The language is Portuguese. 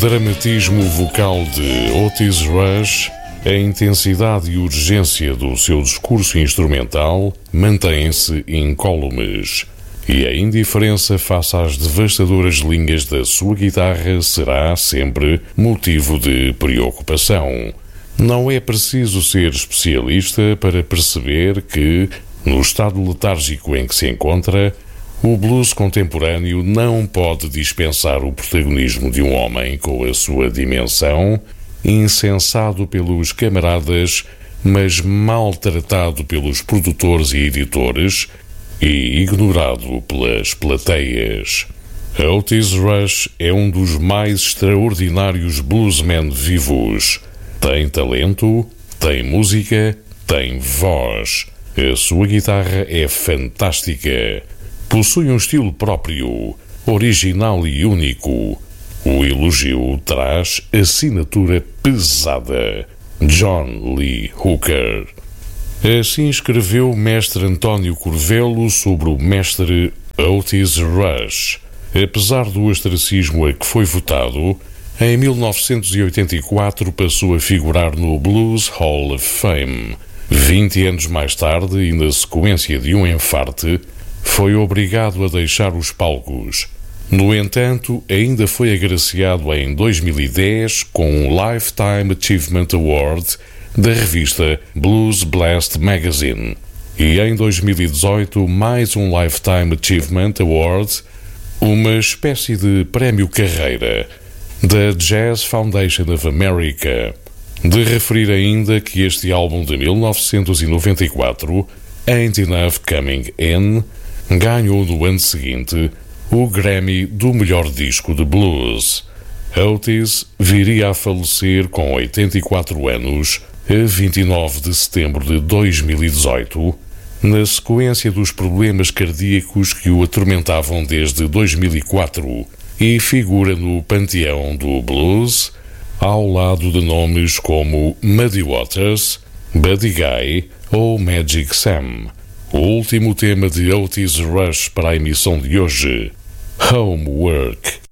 dramatismo vocal de Otis Rush, a intensidade e urgência do seu discurso instrumental mantêm-se incólumes, e a indiferença face às devastadoras linhas da sua guitarra será sempre motivo de preocupação. Não é preciso ser especialista para perceber que, no estado letárgico em que se encontra, o blues contemporâneo não pode dispensar o protagonismo de um homem com a sua dimensão, incensado pelos camaradas, mas maltratado pelos produtores e editores e ignorado pelas plateias. Otis Rush é um dos mais extraordinários bluesmen vivos. Tem talento, tem música, tem voz. A sua guitarra é fantástica. Possui um estilo próprio, original e único. O elogio traz assinatura pesada. John Lee Hooker. Assim escreveu o mestre António Curvelo sobre o mestre Otis Rush. Apesar do ostracismo a que foi votado, em 1984 passou a figurar no Blues Hall of Fame. 20 anos mais tarde, e na sequência de um enfarte, foi obrigado a deixar os palcos. No entanto, ainda foi agraciado em 2010 com um Lifetime Achievement Award da revista Blues Blast Magazine, e em 2018 mais um Lifetime Achievement Award, uma espécie de prémio carreira da Jazz Foundation of America. De referir ainda que este álbum de 1994, Ain't Enough Coming In, ganhou no ano seguinte o Grammy do melhor disco de blues. Otis viria a falecer com 84 anos a 29 de setembro de 2018, na sequência dos problemas cardíacos que o atormentavam desde 2004, e figura no panteão do blues ao lado de nomes como Muddy Waters, Buddy Guy ou Magic Sam. O último tema de Otis Rush para a emissão de hoje, Homework.